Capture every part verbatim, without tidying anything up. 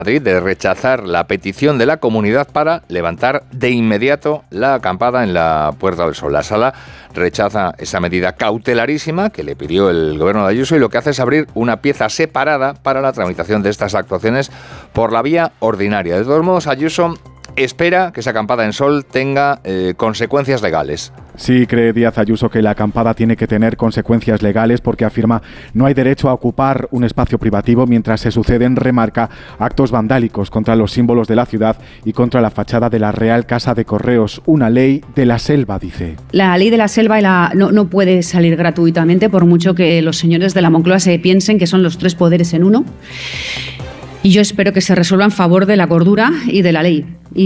Madrid de rechazar la petición de la comunidad para levantar de inmediato la acampada en la Puerta del Sol. La Sala rechaza esa medida cautelarísima que le pidió el gobierno de Ayuso y lo que hace es abrir una pieza separada para la tramitación de estas actuaciones por la vía ordinaria. De todos modos, Ayuso espera que esa acampada en Sol tenga eh, consecuencias legales. Sí, cree Díaz Ayuso que la acampada tiene que tener consecuencias legales porque afirma no hay derecho a ocupar un espacio privativo mientras se suceden, remarca, actos vandálicos contra los símbolos de la ciudad y contra la fachada de la Real Casa de Correos, una ley de la selva, dice. La ley de la selva y la, no, no puede salir gratuitamente por mucho que los señores de la Moncloa se piensen que son los tres poderes en uno. Y yo espero que se resuelva en favor de la cordura y de la ley.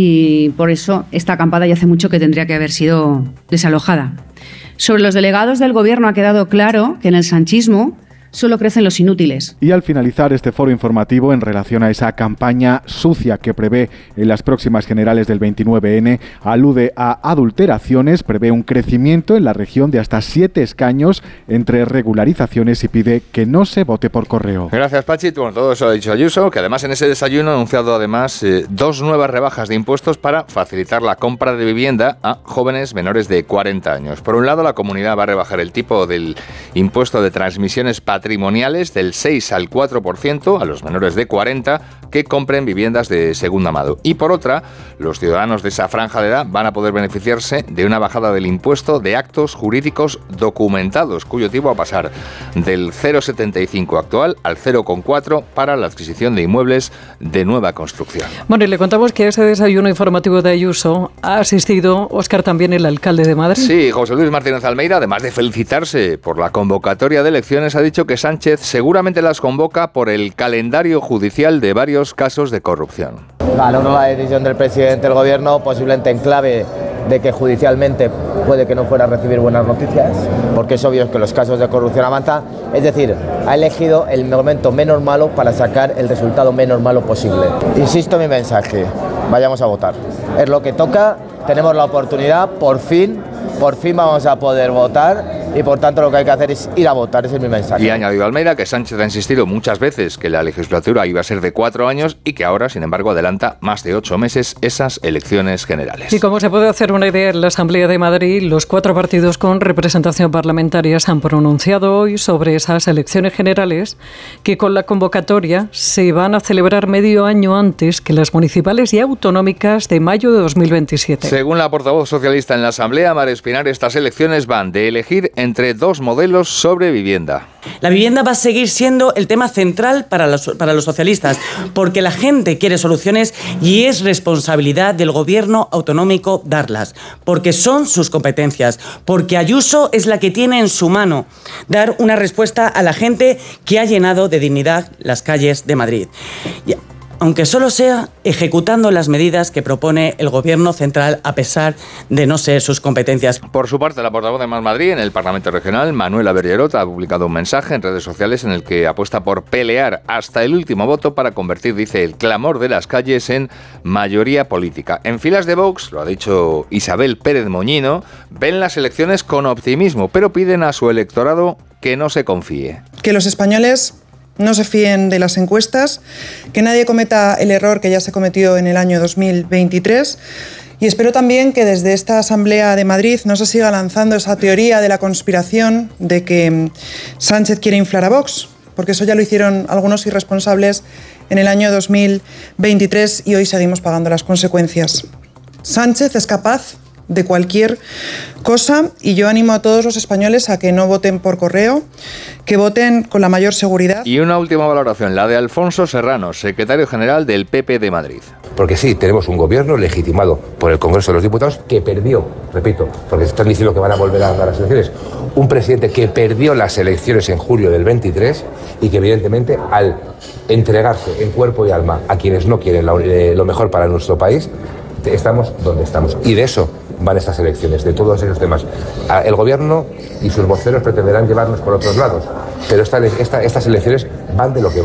Y por eso esta acampada ya hace mucho que tendría que haber sido desalojada. Sobre los delegados del gobierno ha quedado claro que en el sanchismo solo crecen los inútiles. Y al finalizar este foro informativo en relación a esa campaña sucia que prevé en las próximas generales del veintinueve ene, alude a adulteraciones, prevé un crecimiento en la región de hasta siete escaños entre regularizaciones y pide que no se vote por correo. Gracias, Pachi. Bueno, todo eso ha dicho Ayuso, que además en ese desayuno ha anunciado además eh, dos nuevas rebajas de impuestos para facilitar la compra de vivienda a jóvenes menores de cuarenta años. Por un lado, la comunidad va a rebajar el tipo del impuesto de transmisiones patrimoniales patrimoniales del seis al cuatro por ciento a los menores de cuarenta que compren viviendas de segunda mano. Y por otra, los ciudadanos de esa franja de edad van a poder beneficiarse de una bajada del impuesto de actos jurídicos documentados, cuyo tipo va a pasar del cero coma setenta y cinco actual al cero coma cuatro para la adquisición de inmuebles de nueva construcción. Bueno, y le contamos que a ese desayuno informativo de Ayuso ha asistido Óscar, también el alcalde de Madrid. Sí, José Luis Martínez Almeida, además de felicitarse por la convocatoria de elecciones, ha dicho que Sánchez seguramente las convoca por el calendario judicial de varios casos de corrupción. Valoro la decisión del presidente del gobierno, posiblemente en clave de que judicialmente puede que no fuera a recibir buenas noticias, porque es obvio que los casos de corrupción avanzan. Es decir, ha elegido el momento menos malo para sacar el resultado menos malo posible. Insisto en mi mensaje, vayamos a votar. Es lo que toca, tenemos la oportunidad, por fin, por fin vamos a poder votar. Y por tanto lo que hay que hacer es ir a votar, ese es mi mensaje. Y ha añadido Almeida que Sánchez ha insistido muchas veces que la legislatura iba a ser de cuatro años y que ahora, sin embargo, adelanta más de ocho meses esas elecciones generales. Y como se puede hacer una idea, en la Asamblea de Madrid, los cuatro partidos con representación parlamentaria se han pronunciado hoy sobre esas elecciones generales que con la convocatoria se van a celebrar medio año antes que las municipales y autonómicas de mayo de dos mil veintisiete. Según la portavoz socialista en la Asamblea, María Espinar, estas elecciones van de elegir entre dos modelos sobre vivienda. La vivienda va a seguir siendo el tema central para los, para los socialistas, porque la gente quiere soluciones y es responsabilidad del gobierno autonómico darlas, porque son sus competencias, porque Ayuso es la que tiene en su mano dar una respuesta a la gente que ha llenado de dignidad las calles de Madrid. Y, aunque solo sea ejecutando las medidas que propone el gobierno central a pesar de no ser sus competencias. Por su parte, la portavoz de Más Madrid en el Parlamento Regional, Manuela Bergerot, ha publicado un mensaje en redes sociales en el que apuesta por pelear hasta el último voto para convertir, dice, el clamor de las calles en mayoría política. En filas de Vox, lo ha dicho Isabel Pérez Moñino, ven las elecciones con optimismo, pero piden a su electorado que no se confíe. Que los españoles no se fíen de las encuestas, que nadie cometa el error que ya se cometió en el año dos mil veintitrés y espero también que desde esta Asamblea de Madrid no se siga lanzando esa teoría de la conspiración de que Sánchez quiere inflar a Vox, porque eso ya lo hicieron algunos irresponsables en el año dos mil veintitrés y hoy seguimos pagando las consecuencias. Sánchez es capaz de cualquier cosa y yo animo a todos los españoles a que no voten por correo, que voten con la mayor seguridad. Y una última valoración, la de Alfonso Serrano, secretario general del P P de Madrid. Porque sí, tenemos un gobierno legitimado por el Congreso de los Diputados que perdió, repito, porque están diciendo que van a volver a ganar las elecciones, un presidente que perdió las elecciones en julio del veintitrés y que evidentemente al entregarse en cuerpo y alma a quienes no quieren lo, eh, lo mejor para nuestro país, estamos donde estamos. Y de eso van estas elecciones, de todos esos temas. El gobierno y sus voceros pretenderán llevarnos por otros lados, pero esta, esta, estas elecciones van de lo que van,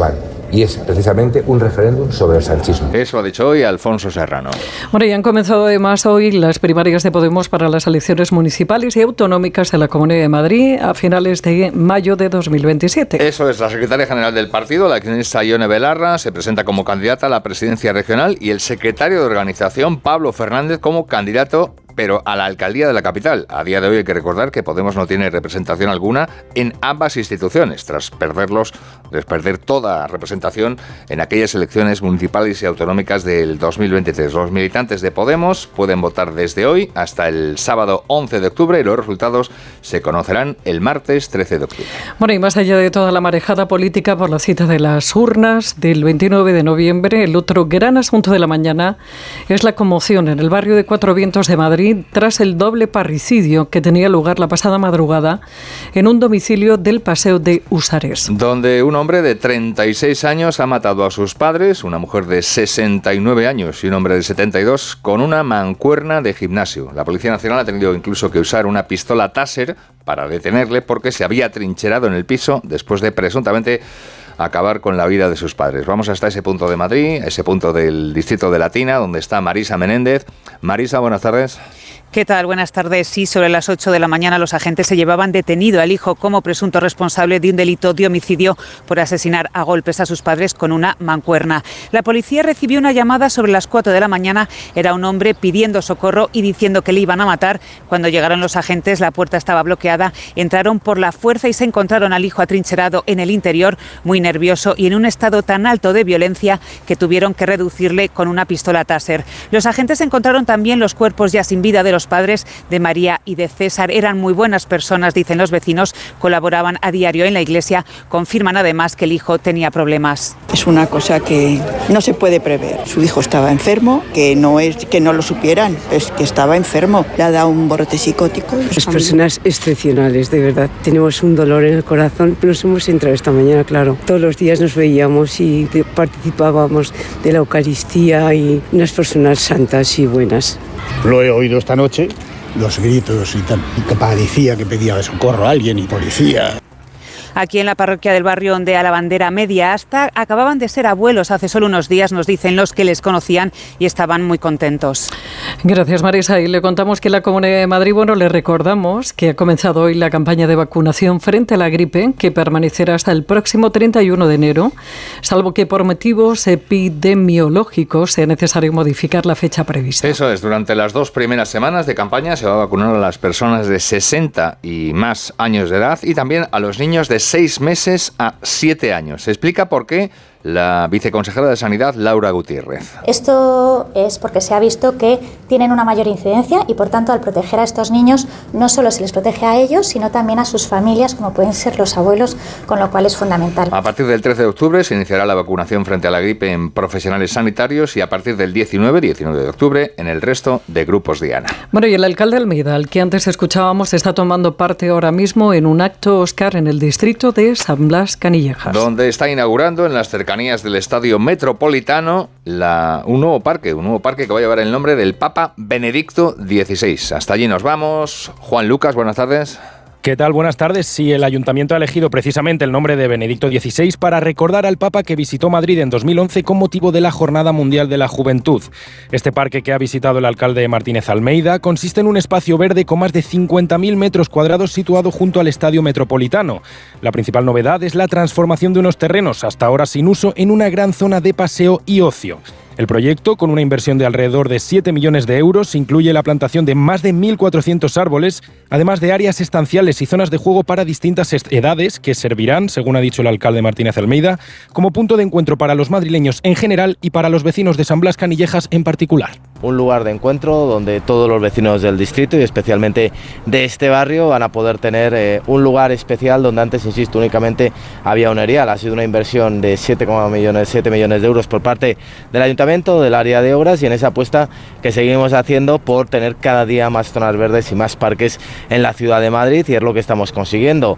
y es precisamente un referéndum sobre el sanchismo. Eso ha dicho hoy Alfonso Serrano. Bueno, y han comenzado además hoy las primarias de Podemos para las elecciones municipales y autonómicas en la Comunidad de Madrid a finales de mayo de dos mil veintisiete. Eso es, la secretaria general del partido, la cronista Ione Belarra, se presenta como candidata a la presidencia regional y el secretario de organización, Pablo Fernández, como candidato pero a la alcaldía de la capital. A día de hoy hay que recordar que Podemos no tiene representación alguna en ambas instituciones, tras perderlos, tras perder toda representación en aquellas elecciones municipales y autonómicas del dos mil veintitrés. Los militantes de Podemos pueden votar desde hoy hasta el sábado once de octubre y los resultados se conocerán el martes trece de octubre. Bueno, y más allá de toda la marejada política por la cita de las urnas del veintinueve de noviembre, el otro gran asunto de la mañana es la conmoción en el barrio de Cuatro Vientos de Madrid tras el doble parricidio que tenía lugar la pasada madrugada en un domicilio del Paseo de Usares. Donde un hombre de treinta y seis años ha matado a sus padres, una mujer de sesenta y nueve años y un hombre de setenta y dos con una mancuerna de gimnasio. La Policía Nacional ha tenido incluso que usar una pistola Taser para detenerle porque se había trincherado en el piso después de presuntamente acabar con la vida de sus padres. Vamos hasta ese punto de Madrid, ese punto del distrito de Latina, donde está Marisa Menéndez. Marisa, buenas tardes. ¿Qué tal? Buenas tardes. Sí, sobre las ocho de la mañana los agentes se llevaban detenido al hijo como presunto responsable de un delito de homicidio por asesinar a golpes a sus padres con una mancuerna. La policía recibió una llamada sobre las cuatro de la mañana. Era un hombre pidiendo socorro y diciendo que le iban a matar. Cuando llegaron los agentes, la puerta estaba bloqueada. Entraron por la fuerza y se encontraron al hijo atrincherado en el interior, muy nervioso y en un estado tan alto de violencia que tuvieron que reducirle con una pistola Taser. Los agentes encontraron también los cuerpos ya sin vida de los padres de María y de César. Eran muy buenas personas, dicen los vecinos, colaboraban a diario en la iglesia, confirman además que el hijo tenía problemas. Es una cosa que no se puede prever. Su hijo estaba enfermo, que no es que no lo supieran, es que estaba enfermo, le ha dado un brote psicótico. Las personas excepcionales, de verdad. Tenemos un dolor en el corazón, nos hemos entrado esta mañana, claro. Todos los días nos veíamos y participábamos de la Eucaristía y unas personas santas y buenas. Lo he oído esta noche, los gritos y tal, que parecía que pedía socorro a alguien y policía. Aquí en la parroquia del barrio de a la Bandera Media hasta acababan de ser abuelos hace solo unos días, nos dicen los que les conocían y estaban muy contentos. Gracias, Marisa. Y le contamos que la Comunidad de Madrid, bueno, le recordamos que ha comenzado hoy la campaña de vacunación frente a la gripe, que permanecerá hasta el próximo treinta y uno de enero, salvo que por motivos epidemiológicos sea necesario modificar la fecha prevista. Eso es, durante las dos primeras semanas de campaña se va a vacunar a las personas de sesenta y más años de edad y también a los niños de seis meses a siete años. Se explica por qué la viceconsejera de Sanidad, Laura Gutiérrez. Esto es porque se ha visto que tienen una mayor incidencia y, por tanto, al proteger a estos niños, no solo se les protege a ellos, sino también a sus familias, como pueden ser los abuelos, con lo cual es fundamental. A partir del trece de octubre se iniciará la vacunación frente a la gripe en profesionales sanitarios y a partir del diecinueve de octubre en el resto de grupos Diana. Bueno, y el alcalde de Almeida, al que antes escuchábamos, está tomando parte ahora mismo en un acto, Óscar, en el distrito de San Blas Canillejas, donde está inaugurando en las cercanías del Estadio Metropolitano la, un nuevo parque, un nuevo parque que va a llevar el nombre del Papa Benedicto dieciséis. Hasta allí nos vamos. Juan Lucas, buenas tardes. ¿Qué tal? Buenas tardes. Sí, el Ayuntamiento ha elegido precisamente el nombre de Benedicto dieciséis para recordar al Papa que visitó Madrid en dos mil once con motivo de la Jornada Mundial de la Juventud. Este parque que ha visitado el alcalde Martínez Almeida consiste en un espacio verde con más de cincuenta mil metros cuadrados situado junto al Estadio Metropolitano. La principal novedad es la transformación de unos terrenos hasta ahora sin uso en una gran zona de paseo y ocio. El proyecto, con una inversión de alrededor de siete millones de euros, incluye la plantación de más de mil cuatrocientos árboles, además de áreas estanciales y zonas de juego para distintas edades que servirán, según ha dicho el alcalde Martínez Almeida, como punto de encuentro para los madrileños en general y para los vecinos de San Blas Canillejas en particular. Un lugar de encuentro donde todos los vecinos del distrito y especialmente de este barrio van a poder tener eh, un lugar especial donde antes, insisto, únicamente había un erial. Ha sido una inversión de siete millones de euros por parte del Ayuntamiento, del área de obras, y en esa apuesta que seguimos haciendo por tener cada día más zonas verdes y más parques en la ciudad de Madrid, y es lo que estamos consiguiendo.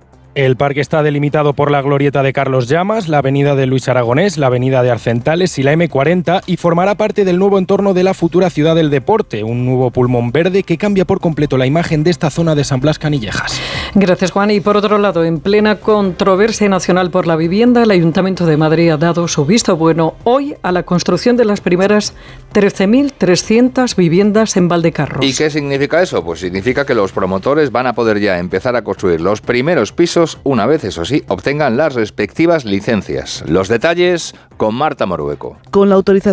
El parque está delimitado por la glorieta de Carlos Llamas, la avenida de Luis Aragonés, la avenida de Arcentales y la eme cuarenta y formará parte del nuevo entorno de la futura ciudad del deporte, un nuevo pulmón verde que cambia por completo la imagen de esta zona de San Blas Canillejas. Gracias, Juan. Y por otro lado, en plena controversia nacional por la vivienda, el Ayuntamiento de Madrid ha dado su visto bueno hoy a la construcción de las primeras trece mil trescientas viviendas en Valdecarros. ¿Y qué significa eso? Pues significa que los promotores van a poder ya empezar a construir los primeros pisos una vez, eso sí, obtengan las respectivas licencias. Los detalles con Marta Morueco. Con la autorización